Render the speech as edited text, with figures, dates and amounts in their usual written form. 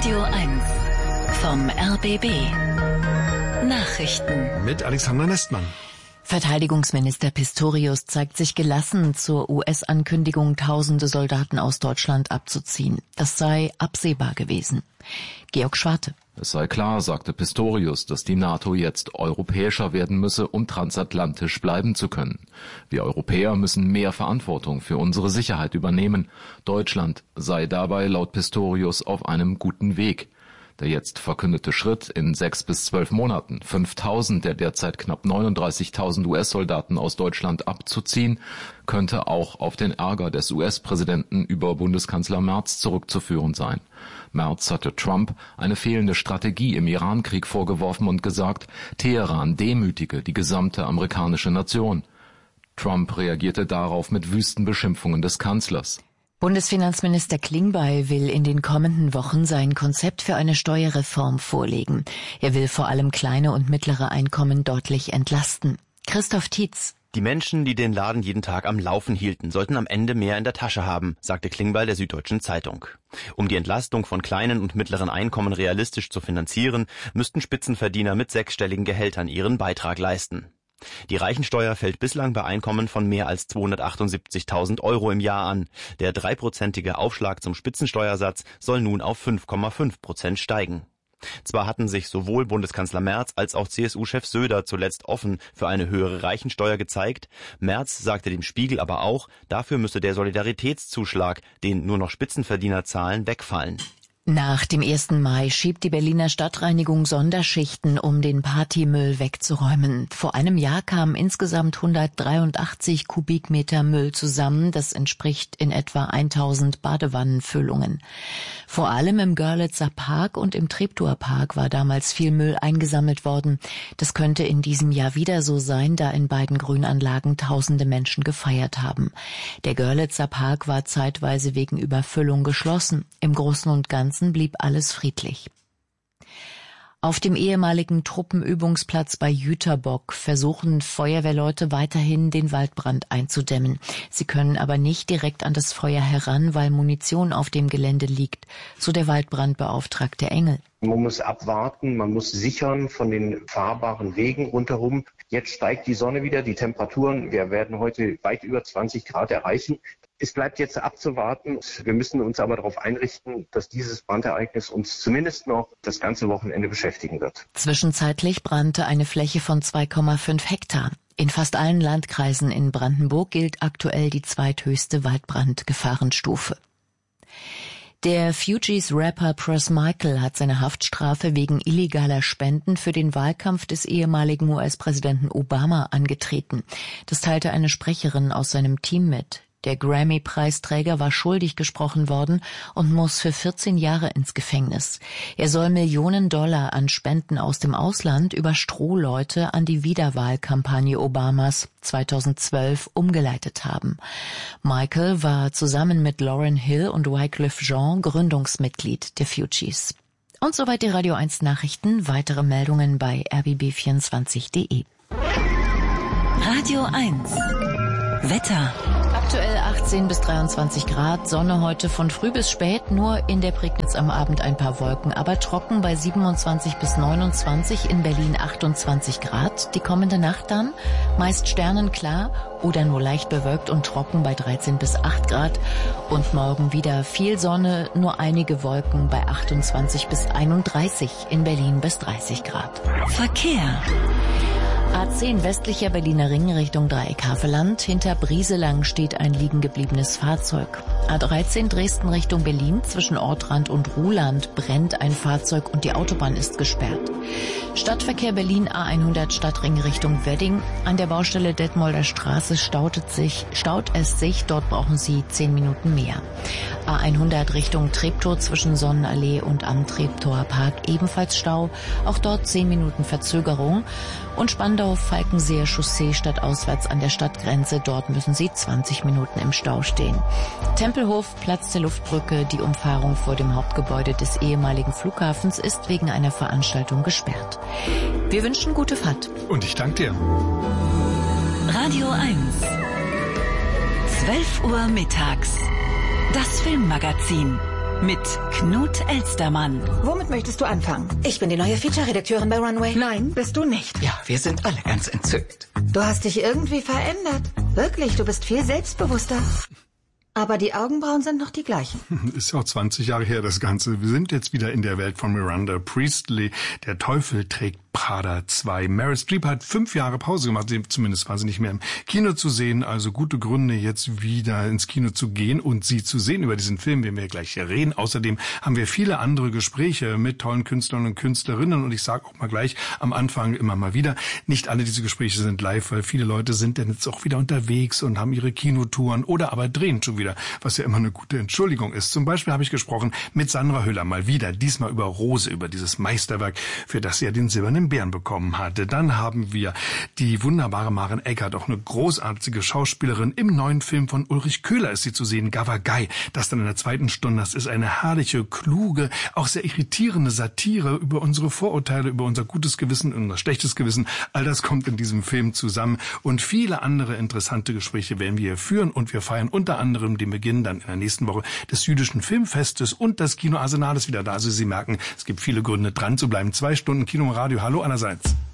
Radio 1 vom RBB. Nachrichten mit Alexander Nestmann. Verteidigungsminister Pistorius zeigt sich gelassen zur US-Ankündigung, tausende Soldaten aus Deutschland abzuziehen. Das sei absehbar gewesen. Georg Schwarte. Es sei klar, sagte Pistorius, dass die NATO jetzt europäischer werden müsse, um transatlantisch bleiben zu können. Wir Europäer müssen mehr Verantwortung für unsere Sicherheit übernehmen. Deutschland sei dabei laut Pistorius auf einem guten Weg. Der jetzt verkündete Schritt, in 6 bis 12 Monaten 5.000 der derzeit knapp 39.000 US-Soldaten aus Deutschland abzuziehen, könnte auch auf den Ärger des US-Präsidenten über Bundeskanzler Merz zurückzuführen sein. Merz hatte Trump eine fehlende Strategie im Iran-Krieg vorgeworfen und gesagt, Teheran demütige die gesamte amerikanische Nation. Trump reagierte darauf mit wüsten Beschimpfungen des Kanzlers. Bundesfinanzminister Klingbeil will in den kommenden Wochen sein Konzept für eine Steuerreform vorlegen. Er will vor allem kleine und mittlere Einkommen deutlich entlasten. Christoph Tietz. Die Menschen, die den Laden jeden Tag am Laufen hielten, sollten am Ende mehr in der Tasche haben, sagte Klingbeil der Süddeutschen Zeitung. Um die Entlastung von kleinen und mittleren Einkommen realistisch zu finanzieren, müssten Spitzenverdiener mit 6-stelligen Gehältern ihren Beitrag leisten. Die Reichensteuer fällt bislang bei Einkommen von mehr als 278.000 Euro im Jahr an. Der 3-prozentige Aufschlag zum Spitzensteuersatz soll nun auf 5,5% steigen. Zwar hatten sich sowohl Bundeskanzler Merz als auch CSU-Chef Söder zuletzt offen für eine höhere Reichensteuer gezeigt. Merz sagte dem Spiegel aber auch, dafür müsse der Solidaritätszuschlag, den nur noch Spitzenverdiener zahlen, wegfallen. Nach dem 1. Mai schiebt die Berliner Stadtreinigung Sonderschichten, um den Partymüll wegzuräumen. Vor einem Jahr kamen insgesamt 183 Kubikmeter Müll zusammen. Das entspricht in etwa 1000 Badewannenfüllungen. Vor allem im Görlitzer Park und im Treptower Park war damals viel Müll eingesammelt worden. Das könnte in diesem Jahr wieder so sein, da in beiden Grünanlagen tausende Menschen gefeiert haben. Der Görlitzer Park war zeitweise wegen Überfüllung geschlossen. Im Großen und Ganzen blieb alles friedlich. Auf dem ehemaligen Truppenübungsplatz bei Jüterbock versuchen Feuerwehrleute weiterhin den Waldbrand einzudämmen. Sie können aber nicht direkt an das Feuer heran, weil Munition auf dem Gelände liegt, so der Waldbrandbeauftragte Engel. Man muss abwarten, man muss sichern von den fahrbaren Wegen rundherum. Jetzt steigt die Sonne wieder, die Temperaturen, wir werden heute weit über 20 Grad erreichen. Es bleibt jetzt abzuwarten. Wir müssen uns aber darauf einrichten, dass dieses Brandereignis uns zumindest noch das ganze Wochenende beschäftigen wird. Zwischenzeitlich brannte eine Fläche von 2,5 Hektar. In fast allen Landkreisen in Brandenburg gilt aktuell die zweithöchste Waldbrandgefahrenstufe. Der Fugees-Rapper Pras Michael hat seine Haftstrafe wegen illegaler Spenden für den Wahlkampf des ehemaligen US-Präsidenten Obama angetreten. Das teilte eine Sprecherin aus seinem Team mit. Der Grammy-Preisträger war schuldig gesprochen worden und muss für 14 Jahre ins Gefängnis. Er soll Millionen Dollar an Spenden aus dem Ausland über Strohleute an die Wiederwahlkampagne Obamas 2012 umgeleitet haben. Michael war zusammen mit Lauryn Hill und Wyclef Jean Gründungsmitglied der Fugees. Und soweit die Radio 1 Nachrichten. Weitere Meldungen bei rbb24.de. Radio 1 Wetter. Aktuell 18 bis 23 Grad, Sonne heute von früh bis spät, nur in der Prignitz am Abend ein paar Wolken, aber trocken bei 27 bis 29, in Berlin 28 Grad. Die kommende Nacht dann meist sternenklar oder nur leicht bewölkt und trocken bei 13 bis 8 Grad. Und morgen wieder viel Sonne, nur einige Wolken bei 28 bis 31, in Berlin bis 30 Grad. Verkehr. A10 westlicher Berliner Ring Richtung Dreieck-Havelland. Hinter Brieselang steht ein liegen gebliebenes Fahrzeug. A13 Dresden Richtung Berlin. Zwischen Ortrand und Ruhland brennt ein Fahrzeug und die Autobahn ist gesperrt. Stadtverkehr Berlin A100 Stadtring Richtung Wedding. An der Baustelle Detmolder Straße staut es sich. Dort brauchen Sie 10 Minuten mehr. A100 Richtung Treptow zwischen Sonnenallee und am Treptower Park ebenfalls Stau. Auch dort 10 Minuten Verzögerung. Und Spandau-Falkenseer Chaussee stadtauswärts an der Stadtgrenze. Dort müssen Sie 20 Minuten im Stau stehen. Tempelhof, Platz der Luftbrücke. Die Umfahrung vor dem Hauptgebäude des ehemaligen Flughafens ist wegen einer Veranstaltung gesperrt. Wir wünschen gute Fahrt. Und ich danke dir. Radio 1 12 Uhr mittags. Das Filmmagazin mit Knut Elstermann. Womit möchtest du anfangen? Ich bin die neue Feature-Redakteurin bei Runway. Nein, bist du nicht. Ja, wir sind alle ganz entzückt. Du hast dich irgendwie verändert. Wirklich, du bist viel selbstbewusster. Aber die Augenbrauen sind noch die gleichen. Ist ja auch 20 Jahre her, das Ganze. Wir sind jetzt wieder in der Welt von Miranda Priestley. Der Teufel trägt Prada 2. Meryl Streep hat 5 Jahre Pause gemacht. Zumindest war sie nicht mehr im Kino zu sehen. Also gute Gründe, jetzt wieder ins Kino zu gehen und sie zu sehen. Über diesen Film werden wir gleich reden. Außerdem haben wir viele andere Gespräche mit tollen Künstlern und Künstlerinnen. Und ich sage auch mal gleich am Anfang immer mal wieder, nicht alle diese Gespräche sind live, weil viele Leute sind dann jetzt auch wieder unterwegs und haben ihre Kinotouren oder aber drehen schon wieder, was ja immer eine gute Entschuldigung ist. Zum Beispiel habe ich gesprochen mit Sandra Hüller mal wieder, diesmal über Rose, über dieses Meisterwerk, für das sie ja den Silbernen Bären bekommen hatte. Dann haben wir die wunderbare Maren Eckert, auch eine großartige Schauspielerin. Im neuen Film von Ulrich Köhler ist sie zu sehen, Gavagai. Das dann in der zweiten Stunde, das ist eine herrliche, kluge, auch sehr irritierende Satire über unsere Vorurteile, über unser gutes Gewissen, unser schlechtes Gewissen. All das kommt in diesem Film zusammen und viele andere interessante Gespräche werden wir hier führen und wir feiern unter anderem den Beginn dann in der nächsten Woche des Jüdischen Filmfestes und das Kino Arsenal ist wieder da. Also Sie merken, es gibt viele Gründe dran zu bleiben. 2 Stunden Kino im Radio. Hallo allerseits.